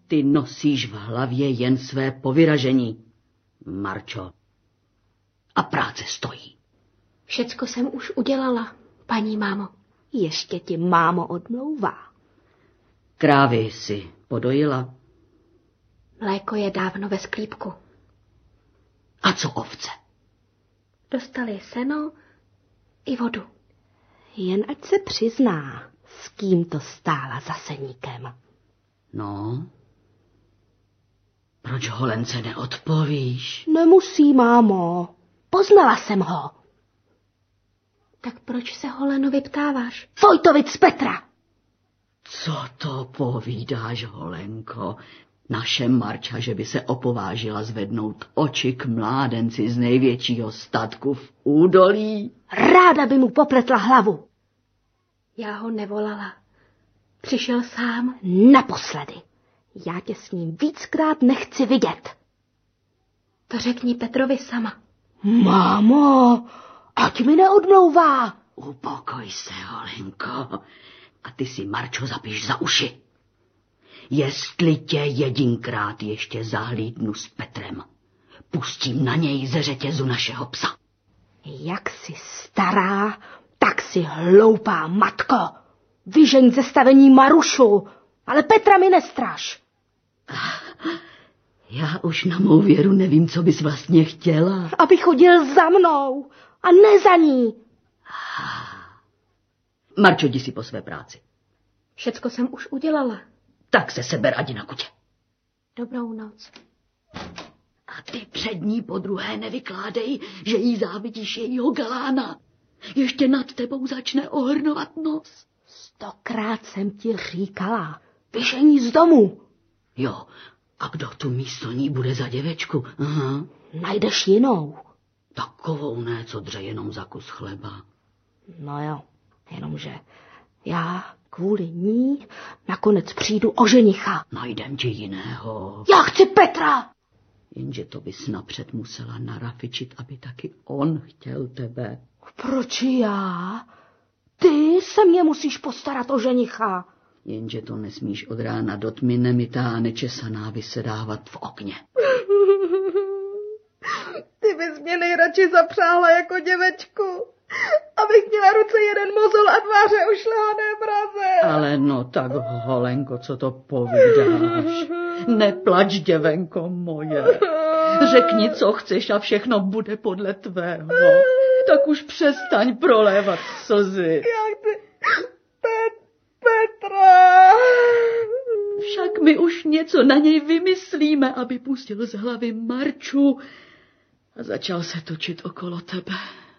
Ty nosíš v hlavě jen své povyražení, Marčo. A práce stojí. Všecko jsem už udělala, paní mámo. Ještě ti mámo odmlouvá. Krávy si podojila. Mléko je dávno ve sklípku. A co ovce? Dostali seno i vodu. Jen ať se přizná, s kým to stála za seníkem. No, proč Holence neodpovíš? Nemusí, mámo. Poznala jsem ho. Tak proč se Holenovi ptáváš? Vojtovic Petra. Co to povídáš, Holenko? Naše Marča, že by se opovážila zvednout oči k mládenci z největšího statku v údolí? Ráda by mu popletla hlavu. Já ho nevolala. Přišel sám. Naposledy. Já tě s ním víckrát nechci vidět. To řekni Petrovi sama. Mámo, ať mi neodmlouvá. Upokoj se, Holenko. A ty si, Marčo, zapiš za uši. Jestli tě jedinkrát ještě zahlídnu s Petrem, pustím na něj ze řetězu našeho psa. Jak jsi stará, tak si hloupá, matko. Vyžeň ze stavení Marušu, ale Petra mi nestraš. Já už na mou věru nevím, co bys vlastně chtěla. Aby chodil za mnou a ne za ní. Marčo, jdi si po své práci. Všecko jsem už udělala. Tak se seber a jdi na kutě. Dobrou noc. A ty před ní podruhé nevykládej, že jí závidíš jejího galána. Ještě nad tebou začne ohrnovat nos. 100krát jsem ti říkala. Vyžení z domu. Jo, a kdo tu místo ní bude za děvečku? Aha. Najdeš jinou. Takovou ne, co dře jenom za kus chleba. No jo, jenomže já kvůli ní nakonec přijdu o ženicha. Najdem ti jiného. Já chci Petra! Jenže to bys napřed musela narafičit, aby taky on chtěl tebe. Proč já? Ty se mě musíš postarat o ženicha. Jenže to nesmíš od rána do tmy nemytá a nečesaná vysedávat v okně. Ty bys mě nejradši zapřáhla jako děvečku, abych měla ruce jeden mozol a tváře ušlehané mraze. Ale no tak, Holenko, co to povídáš? Neplač, děvenko moje. Řekni, co chceš a všechno bude podle tvého. Tak už přestaň prolévat slzy. Já chci Petra. Však my už něco na něj vymyslíme, aby pustil z hlavy Marču a začal se točit okolo tebe.